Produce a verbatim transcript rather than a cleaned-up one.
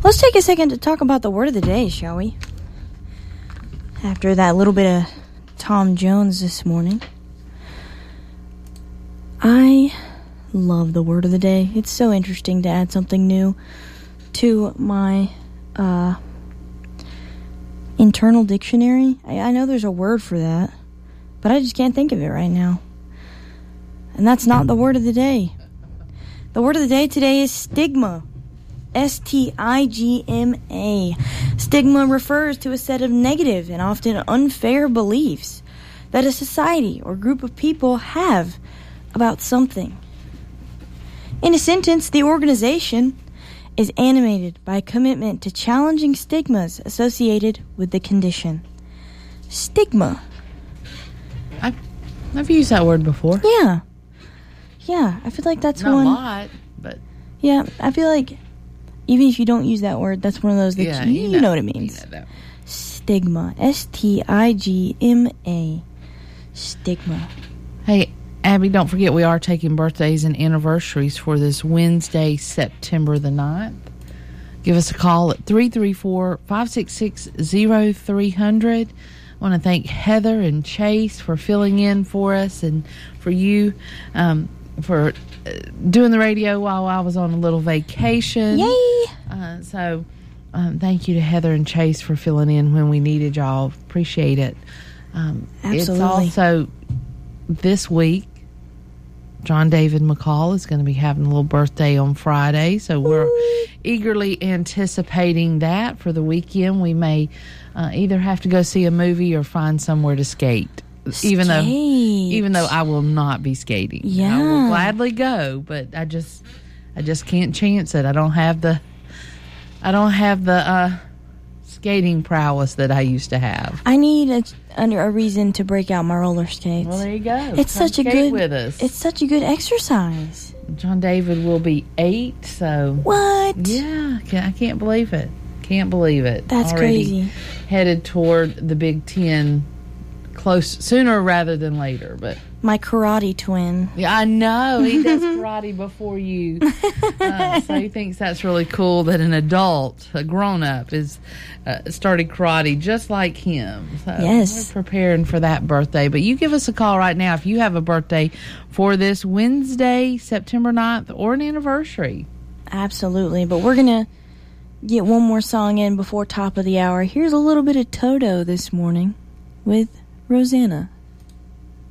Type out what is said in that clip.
Let's take a second to talk about the word of the day, shall we? After that little bit of Tom Jones this morning. I love the word of the day. It's so interesting to add something new to my uh, internal dictionary. I, I know there's a word for that, but I just can't think of it right now. And that's not the word of the day. The word of the day today is stigma. S T I G M A. Stigma refers to a set of negative and often unfair beliefs that a society or group of people have about something. In a sentence, the organization is animated by a commitment to challenging stigmas associated with the condition. Stigma. I've, I've used that word before. Yeah. Yeah, I feel like that's Not one. Not a lot, but... Yeah, I feel like even if you don't use that word, that's one of those that yeah, you, you, know, you know what it means. You know that. Stigma. S T I G M A. Stigma. Hey, Abby, don't forget we are taking birthdays and anniversaries for this Wednesday, September the ninth. Give us a call at three three four, five six six, zero three hundred. I want to thank Heather and Chase for filling in for us and for you um, for doing the radio while I was on a little vacation. Yay! Uh, so um, thank you to Heather and Chase for filling in when we needed y'all. Appreciate it. Um, Absolutely. It's also this week, John David McCall is going to be having a little birthday on Friday, so we're Ooh. eagerly anticipating that. For the weekend, we may uh, either have to go see a movie or find somewhere to skate. Skate. Even though, even though I will not be skating, yeah, I will gladly go, but I just, I just can't chance it. I don't have the, I don't have the uh, skating prowess that I used to have. I need a, under a reason to break out my roller skates. Well, there you go. It's Come such a skate good. with us. It's such a good exercise. John David will be eight, so what? Yeah, I can't believe it. Can't believe it. That's Already crazy. Headed toward the Big Ten. Close sooner rather than later, but my karate twin. Yeah, I know he does karate before you, uh, so he thinks that's really cool that an adult, a grown-up, is uh, started karate just like him. So yes, we're preparing for that birthday. But you give us a call right now if you have a birthday for this Wednesday, September ninth, or an anniversary. Absolutely, but we're gonna get one more song in before top of the hour. Here's a little bit of Toto this morning with Rosanna.